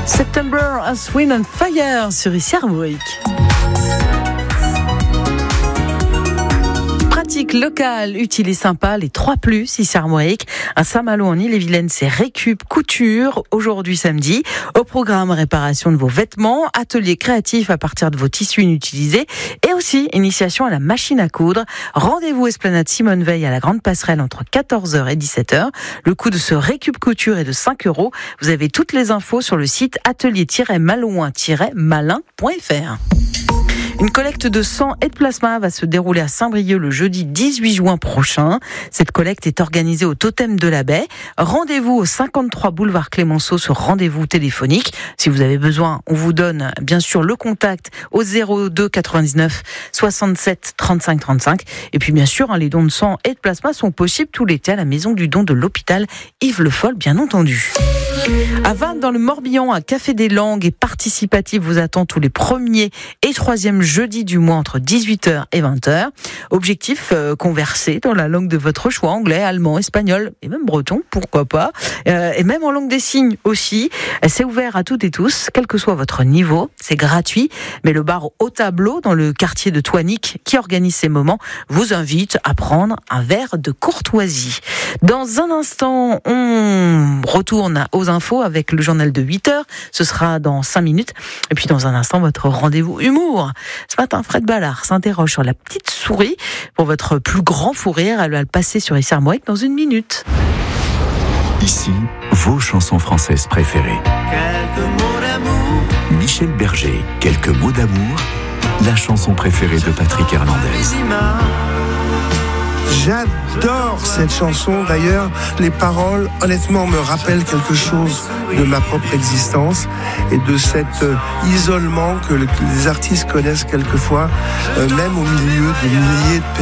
September as Wind and Fire sur ici Armorique. Pratique locale, utile et sympa, les 3+, ici Armorique. À Saint-Malo en Ille-et-Vilaine, c'est Récup Couture, aujourd'hui samedi. Au programme, réparation de vos vêtements, atelier créatif à partir de vos tissus inutilisés et aussi initiation à la machine à coudre. Rendez-vous Esplanade Simone Veil à la Grande Passerelle entre 14h et 17h. Le coût de ce Récup Couture est de 5 €. Vous avez toutes les infos sur le site atelier-malouin-malin.fr. Une collecte de sang et de plasma va se dérouler à Saint-Brieuc le jeudi 18 juin prochain. Cette collecte est organisée au Totem de la Baie. Rendez-vous au 53 boulevard Clémenceau sur rendez-vous téléphonique. Si vous avez besoin, on vous donne bien sûr le contact au 02 99 67 35 35. Et puis bien sûr, les dons de sang et de plasma sont possibles tout l'été à la maison du don de l'hôpital Yves Le Foll, bien entendu. À Vannes, dans le Morbihan, un café des langues et participatif vous attend tous les 1er et 3e jeudis du mois entre 18h et 20h. Objectif, converser dans la langue de votre choix, anglais, allemand, espagnol et même breton, pourquoi pas, et même en langue des signes aussi. C'est ouvert à toutes et tous, quel que soit votre niveau, c'est gratuit, mais le bar au tableau dans le quartier de Toinic qui organise ces moments vous invite à prendre un verre de courtoisie. Dans un instant, on retourne aux infos avec le journal de 8h. Ce sera dans 5 minutes. Et puis dans un instant, votre rendez-vous humour. Ce matin, Fred Ballard s'interroge sur la petite souris. Pour votre plus grand fou rire, elle va le passer sur Ici Armorique dans 1 minute. Ici, vos chansons françaises préférées. Quelques mots d'amour. Michel Berger, quelques mots d'amour. La chanson préférée de Patrick Hernandez. J'adore cette chanson. D'ailleurs, les paroles, honnêtement, me rappellent quelque chose de ma propre existence et de cet isolement que les artistes connaissent quelquefois, même au milieu de milliers de personnes.